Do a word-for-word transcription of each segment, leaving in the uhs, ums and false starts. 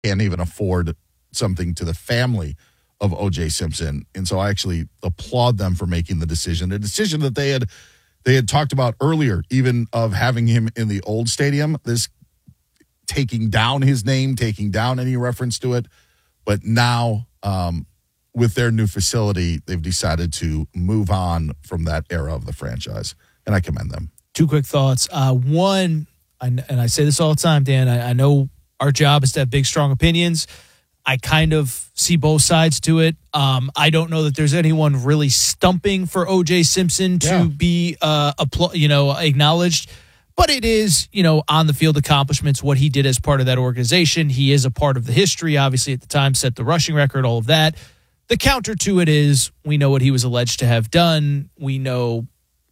can't even afford something to the family of O J Simpson. And so I actually applaud them for making the decision, a decision that they had they had talked about earlier, even of having him in the old stadium, this taking down his name, taking down any reference to it. But now um, with their new facility, they've decided to move on from that era of the franchise. And I commend them. Two quick thoughts. Uh, one, and I say this all the time, Dan, I, I know our job is to have big, strong opinions. I kind of see both sides to it. Um, I don't know that there's anyone really stumping for O J Simpson to yeah. be, uh, appl- you know, acknowledged. But it is, you know, on the field accomplishments, what he did as part of that organization. He is a part of the history, obviously, at the time, set the rushing record, all of that. The counter to it is we know what he was alleged to have done. We know.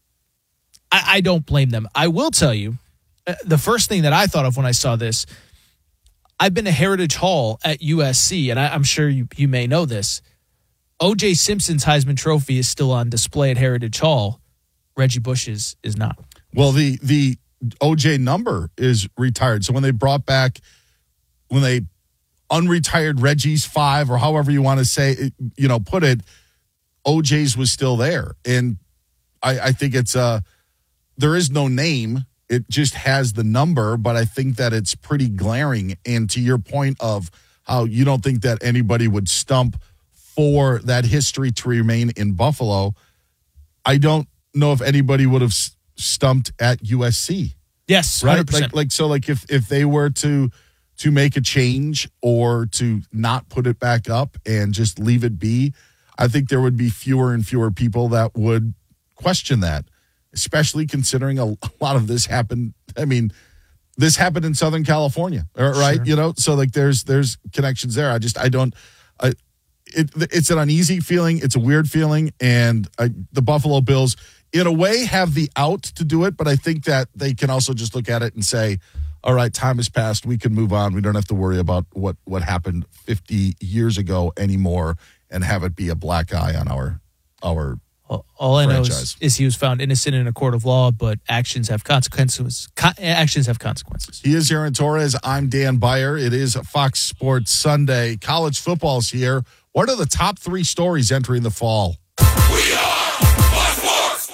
I, I don't blame them. I will tell you, uh, the first thing that I thought of when I saw this, I've been to Heritage Hall at U S C, and I, I'm sure you, you may know this. O J Simpson's Heisman Trophy is still on display at Heritage Hall. Reggie Bush's is not. Well, the the O J number is retired. So when they brought back, when they unretired Reggie's five, or however you want to say, it, you know, put it, O J's was still there. And I, I think it's uh there is no name. It just has the number, but I think that it's pretty glaring. And to your point of how you don't think that anybody would stump for that history to remain in Buffalo, I don't know if anybody would have stumped at U S C. Yes, right. one hundred percent. Like, like so, like if if they were to to make a change or to not put it back up and just leave it be, I think there would be fewer and fewer people that would question that. Especially considering a, a lot of this happened. I mean, this happened in Southern California, right? Sure. You know, so like there's there's connections there. I just I don't. I, it it's an uneasy feeling. It's a weird feeling, and I, the Buffalo Bills, in a way, have the out to do it. But I think that they can also just look at it and say, "All right, time has passed. We can move on. We don't have to worry about what what happened fifty years ago anymore, and have it be a black eye on our our." All I know is, is he was found innocent in a court of law, but actions have consequences. Co- actions have consequences. He is Aaron Torres. I'm Dan Beyer. It is Fox Sports Sunday. College football's here. What are the top three stories entering the fall? We are Fox Sports.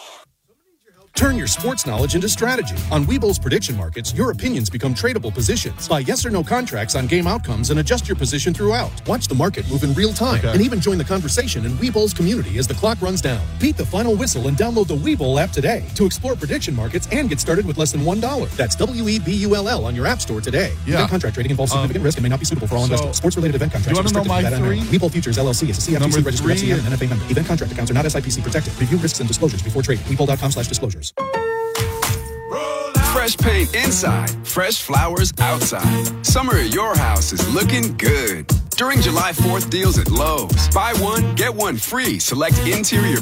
Turn your sports knowledge into strategy. On Webull's prediction markets, your opinions become tradable positions. Buy yes or no contracts on game outcomes and adjust your position throughout. Watch the market move in real time okay. and even join the conversation in Webull's community as the clock runs down. Beat the final whistle and download the Webull app today to explore prediction markets and get started with less than one dollar. That's W E B U L L on your app store today. Yeah. Event contract trading involves significant um, risk and may not be suitable for all so investors. Sports-related event contracts are restricted to that three? Webull Futures L L C is a C F T C registered F C M and N F A member. Event contract accounts are not S I P C protected. Review risks and disclosures before trading. Webull.com slash disclosures. Fresh paint inside, fresh flowers outside. Summer at your house is looking good. During July fourth deals at Lowe's, buy one, get one free. Select interior